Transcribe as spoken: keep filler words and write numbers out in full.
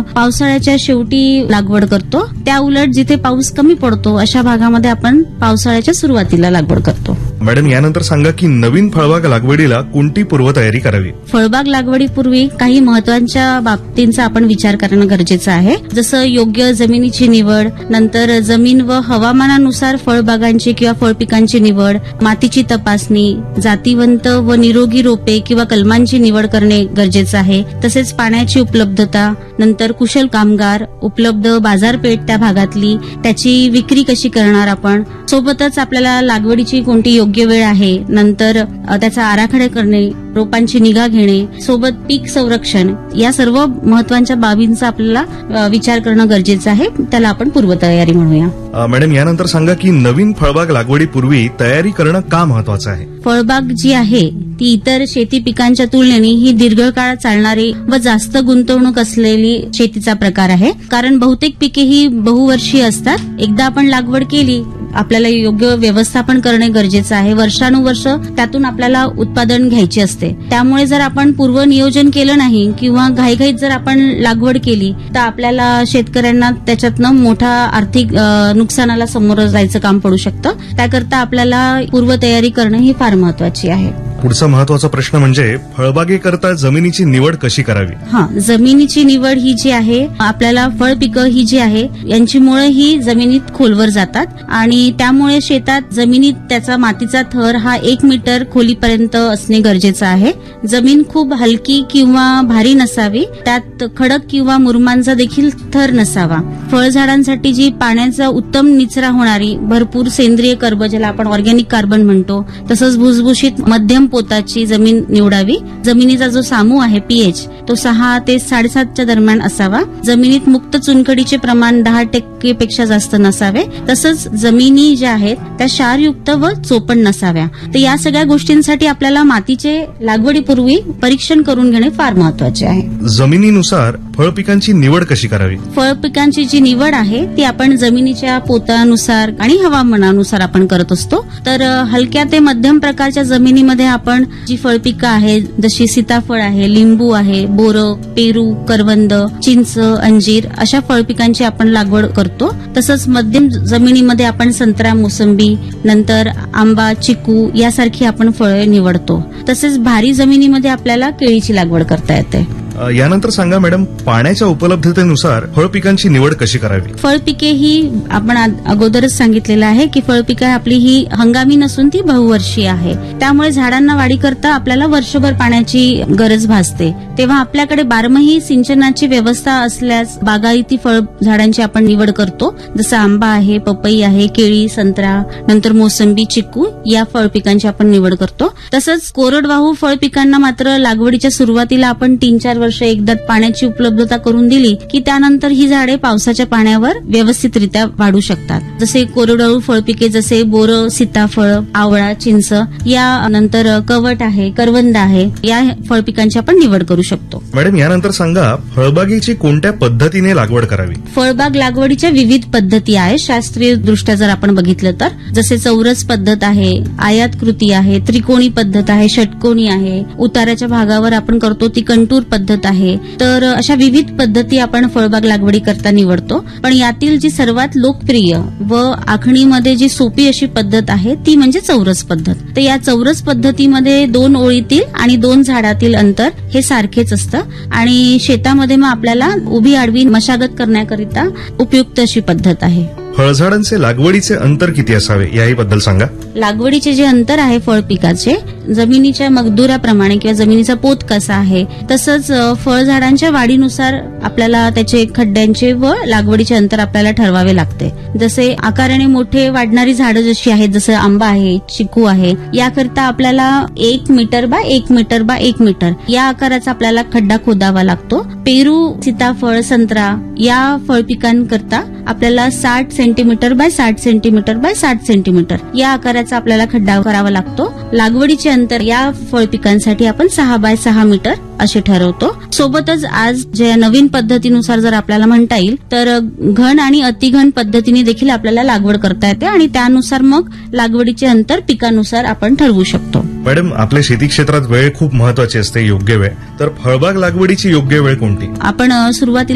पावसाळ्याच्या शेवटी लागवड करतो. त्या उलट जिथे पाऊस कमी पडतो अशा भागामध्ये आपण पावसाळ्याच्या सुरुवातीला लागवड करतो. मॅडम, यानंतर सांगा की नवीन फळबाग लागवडीला कोणती पूर्वतयारी करावी? फळबाग लागवडीपूर्वी काही महत्वाच्या बाबतींचा आपण विचार करणं गरजेचं आहे. जसं योग्य जमिनीची निवड, नंतर जमीन व हवामानानुसार फळबागांची किंवा फळपिकांची निवड, मातीची तपासणी, जातीवंत व निरोगी रोपे किंवा कलमांची निवड करणे गरजेचं आहे. तसेच पाण्याची उपलब्धता, नंतर कुशल कामगार, उपलब्ध बाजारपेठ त्या भागातली, त्याची विक्री कशी करणार आपण, सोबतच आपल्याला लागवडीची कोणती योग्य वेळ आहे, नंतर त्याचा आराखडा करणे, रोपांची निगा घेणे, सोबत पीक संरक्षण, या सर्व महत्वाच्या बाबींचा आपल्याला विचार करणं गरजेचं आहे. त्याला आपण पूर्वतयारी म्हणूया. मॅडम, यानंतर सांगा की नवीन फळबाग लागवडीपूर्वी तयारी करणं का महत्वाचं आहे? फळबाग जी आहे ती इतर शेती पिकांच्या तुलनेने ही दीर्घकाळ चालणारी व जास्त गुंतवणूक असलेली शेतीचा प्रकार आहे. कारण बहुतेक पिके ही बहुवर्षीय असतात. एकदा आपण लागवड केली, आपल्याला योग्य व्यवस्थापन करणे गरजेचं आहे. वर्षानुवर्ष त्यातून आपल्याला उत्पादन घ्यायचे असते. त्यामुळे जर आपण पूर्व नियोजन केलं नाही किंवा घाईघाईत जर आपण लागवड केली तर आपल्याला शेतकऱ्यांना त्याच्यातनं मोठा आर्थिक नुकसानाला समोर जायचं काम पडू शकतं. त्याकरता आपल्याला पूर्वतयारी करणं ही फार महत्वाची आहे. पुढचा महत्वाचा प्रश्न म्हणजे फळबागेकरता जमिनीची निवड कशी करावी? हा, जमिनीची निवड ही जी आहे, आपल्याला फळपिकं ही जी आहे यांची मुळे ही जमिनीत खोलवर जातात आणि त्यामुळे शेतात जमिनीत त्याचा मातीचा थर हा एक मीटर खोलीपर्यंत असणे गरजेचं आहे. जमीन खूप हलकी किंवा भारी नसावी, त्यात खडक किंवा मुरमांचा देखील थर नसावा. फळझाडांसाठी जी पाण्याचा उत्तम निचरा होणारी भरपूर सेंद्रिय कर्ब, ज्याला आपण ऑर्गॅनिक कार्बन म्हणतो, तसंच भुसभुशीत मध्यम पोताची जमीन निवडावी. जमिनीचा जो सामू आहे पीएच तो सहा ते साडेसातच्या दरम्यान असावा. जमिनीत मुक्त चुनखडीचे प्रमाण दहा टक्केपेक्षा जास्त नसावे. तसंच जमिनी ज्या आहेत त्या क्षारयुक्त व चोपण नसाव्या. तर या सगळ्या गोष्टींसाठी आपल्याला मातीचे लागवडीपूर्वी परीक्षण करून घेणे फार महत्वाचे आहे. जमिनीनुसार फळपिकांची निवड कशी करावी? फळपिकांची जी निवड आहे ती आपण जमिनीच्या पोतानुसार आणि हवामानानुसार आपण करत असतो. तर हलक्या ते मध्यम प्रकारच्या जमिनीमध्ये आपण जी फळपिकं आहेत जशी सीताफळ आहे, लिंबू आहे, बोरं, पेरू, करवंद, चिंच, अंजीर अशा फळपिकांची आपण लागवड करतो. तसंच मध्यम जमिनीमध्ये आपण संत्रा, मोसंबी, नंतर आंबा, चिकू यासारखी आपण फळे निवडतो. तसेच भारी जमिनीमध्ये आपल्याला केळीची लागवड करता येते. यानंतर सांगा मॅडम, पाण्याच्या उपलब्धतेनुसार फळपिकांची निवड कशी करावी? फळपिके ही आपण अगोदरच सांगितलेलं आहे की फळपिके आपली ही हंगामी नसून ती बहुवर्षीय आहे. त्यामुळे झाडांना वाढी करता आपल्याला वर्षभर पाण्याची गरज भासते. तेव्हा आपल्याकडे बारमाही सिंचनाची व्यवस्था असल्यास बागायती फळ झाडांची आपण निवड करतो. जसं आंबा आहे, पपई आहे, केळी, संत्रा, नंतर मोसंबी, चिकू या फळपिकांची आपण निवड करतो. तसंच कोरडवाहू फळपिकांना मात्र लागवडीच्या सुरुवातीला आपण तीन चार वर्ष एकदा पाण्याची उपलब्धता करून दिली की त्यानंतर ही झाडे पावसाच्या पाण्यावर व्यवस्थितरित्या वाढू शकतात. जसे कोरडवाहू फळपिके जसे बोरं, सीताफळ, आवळा, चिंच, या नंतर कवट आहे, करवंद आहे, या फळपिकांची आपण निवड करू शकतो. मॅडम, यानंतर सांगा फळबागेची कोणत्या पद्धतीने लागवड करावी? फळबाग लागवडीच्या विविध पद्धती आहेत. शास्त्रीय दृष्ट्या जर आपण बघितलं तर जसे चौरस पद्धत आहे, आयात कृती आहे, त्रिकोणी पद्धत आहे, षटकोनी आहे, उताराच्या भागावर आपण करतो ती कंटूर पद्धत आहे. तर अशा विविध पद्धती आपण फळबाग लागवडी करता निवडतो. पण यातील जी सर्वात लोकप्रिय व आखणीमध्ये जी सोपी अशी पद्धत आहे ती म्हणजे चौरस पद्धत. तर या चौरस पद्धतीमध्ये दोन ओळीतील आणि दोन झाडातील अंतर हे सारखेच असतं आणि शेतामध्ये मग आपल्याला उभी आडवी मशागत करण्याकरिता उपयुक्त अशी पद्धत आहे. फळझाडांचे लागवडीचे अंतर किती असावे याही बद्दल सांगा. लागवडीचे जे अंतर आहे फळपिकाचे जमिनीच्या मगदुराप्रमाणे किंवा जमिनीचा पोत कसा आहे तसंच फळझाडांच्या वाढीनुसार आपल्याला त्याचे खड्ड्यांचे व लागवडीचे अंतर आपल्याला ठरवावे लागते. जसे आकाराने मोठे वाढणारी झाडं जशी आहेत, जसं आंबा आहे, चिकू आहे, याकरता आपल्याला एक मीटर बा एक मीटर बा एक मीटर या आकाराचा आपल्याला खड्डा खोदावा लागतो. पेरू, सीताफळ, संत्रा या फळपिकांकरता आपल्याला साठ सेंटीमीटर बाय साठ सेंटीमीटर बाय साठ सेंटीमीटर या आकाराचा आपल्याला खड्डा करावा लागतो. लागवडीचे अंतर या फळपिकांसाठी आपण सहा बाय सहा मीटर असे ठरवतो. सोबतच आज जे नवीन पद्धतीनुसार जर आपल्याला म्हणता येईल तर घन आणि अतिघन पद्धतीने देखील आपल्याला लागवड करता येते आणि त्यानुसार मग लागवडीचे अंतर पिकानुसार आपण ठरवू शकतो. मॅडम, आपल्या शेती क्षेत्रात वेळ खूप महत्वाची असते, योग्य वेळ. तर फळबाग लागवडीची योग्य वेळ कोणती? आपण सुरुवातीला